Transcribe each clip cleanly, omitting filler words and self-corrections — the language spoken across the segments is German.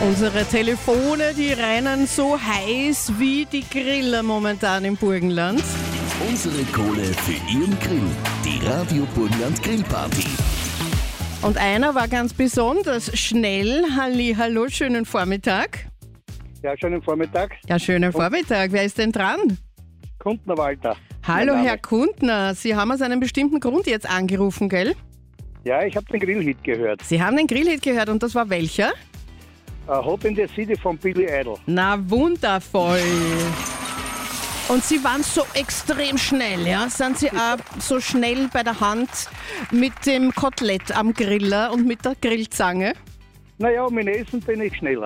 Unsere Telefone, die rennen so heiß wie die Griller momentan im Burgenland. Unsere Kohle für Ihren Grill. Die Radio Burgenland Grillparty. Und einer war ganz besonders schnell. Hallo, schönen Vormittag. Ja, schönen Vormittag. Ja, schönen Vormittag. Wer ist denn dran? Kundner Walter. Hallo, Mein Name. Herr Kundner. Sie haben aus einem bestimmten Grund jetzt angerufen, gell? Ja, ich habe den Grillhit gehört. Sie haben den Grillhit gehört und das war welcher? Hot in the City von Billy Idol. Na, wundervoll. Und Sie waren so extrem schnell, ja? Sind Sie auch so schnell bei der Hand mit dem Kotelett am Griller und mit der Grillzange? Naja, mit Essen bin ich schneller.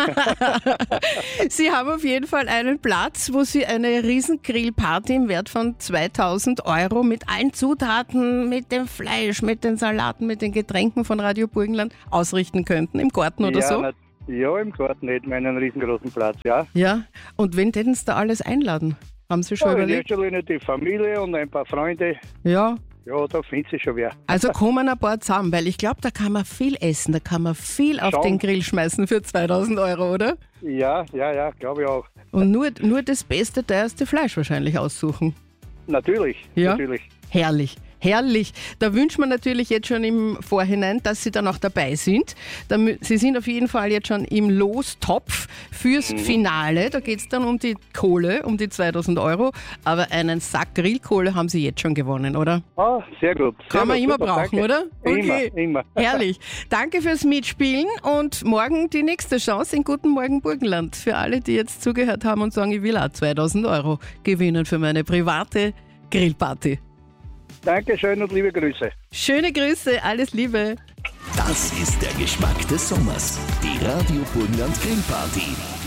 Sie haben auf jeden Fall einen Platz, wo Sie eine riesen Grillparty im Wert von 2.000 Euro mit allen Zutaten, mit dem Fleisch, mit den Salaten, mit den Getränken von Radio Burgenland ausrichten könnten, im Garten oder so? Ja, im Garten hätten wir einen riesengroßen Platz, ja. Ja, und wen täten Sie da alles einladen? Haben Sie schon In überlegt? erster Linie die Familie und ein paar Freunde. Ja, Ja, da findet sich schon wer. also kommen ein paar zusammen, weil ich glaube, da kann man viel essen, da kann man viel auf Schon. den Grill schmeißen für 2.000 Euro, oder? Ja, glaube ich auch. Und nur das beste, teuerste Fleisch wahrscheinlich aussuchen. Natürlich, Ja? natürlich. Herrlich, herrlich. Da wünscht man natürlich jetzt schon im Vorhinein, dass Sie dann auch dabei sind. Sie sind auf jeden Fall jetzt schon im Lostopf fürs Finale. Da geht es dann um die Kohle, um die 2.000 Euro. Aber einen Sack Grillkohle haben Sie jetzt schon gewonnen, oder? Ah, sehr gut. Sehr Kann man gut, immer super, brauchen, danke. oder? Okay. Immer. Herrlich. Danke fürs Mitspielen und morgen die nächste Chance in Guten Morgen Burgenland. Für alle, die jetzt zugehört haben und sagen, ich will auch 2.000 Euro gewinnen für meine private Grillparty. Dankeschön und liebe Grüße. Schöne Grüße, alles Liebe. Das ist der Geschmack des Sommers. Die Radio Burgenland Grillparty.